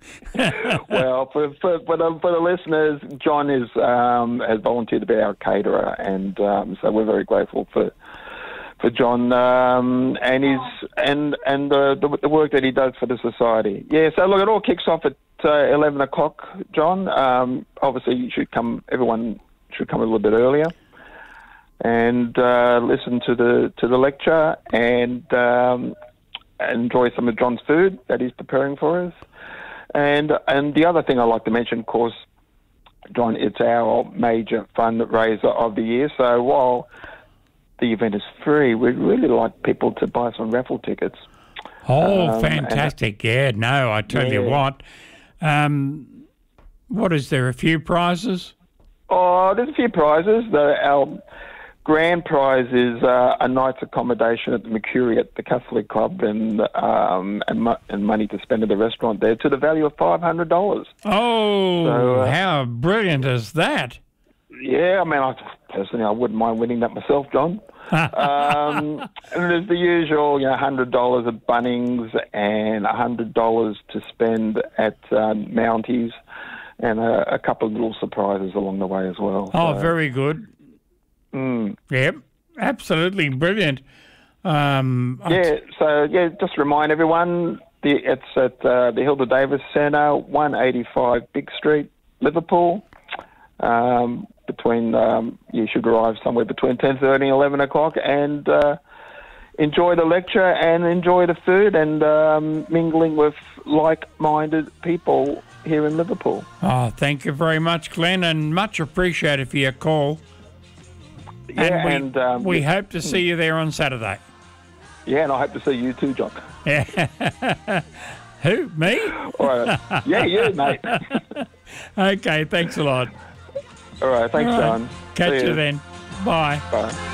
Well, for the listeners, John has volunteered to be our caterer, and so we're very grateful for John and the work that he does for the society. Yeah, so look, it all kicks off at 11 o'clock, John. Obviously, everyone should come a little bit earlier and listen to the lecture and enjoy some of John's food that he's preparing for us. And the other thing I'd like to mention, of course, John, it's our major fundraiser of the year. So while the event is free, we'd really like people to buy some raffle tickets. Oh, fantastic. I tell you what. What is there, a few prizes? Oh, there's a few prizes. Our grand prize is a night's accommodation at the Mercury at the Catholic Club and money to spend at the restaurant there to the value of $500. Oh, so, how brilliant is that? Yeah, I mean, personally, I wouldn't mind winning that myself, John. And there's the usual, $100 at Bunnings and $100 to spend at Mounties, and a couple of little surprises along the way as well. Oh, so, very good. Yep, absolutely brilliant. Just remind everyone, it's at the Hilda Davis Centre, 185 Big Street, Liverpool. You should arrive somewhere between 10:30 and 11 o'clock and enjoy the lecture and enjoy the food and mingling with like-minded people here in Liverpool. Oh, thank you very much, Glenn, and much appreciated for your call. Yeah, and we hope to see you there on Saturday. Yeah, and I hope to see you too, John. Yeah. Who, me? All right. Yeah, you, mate. Okay, thanks a lot. All right, thanks, John. Catch you then. Bye. Bye.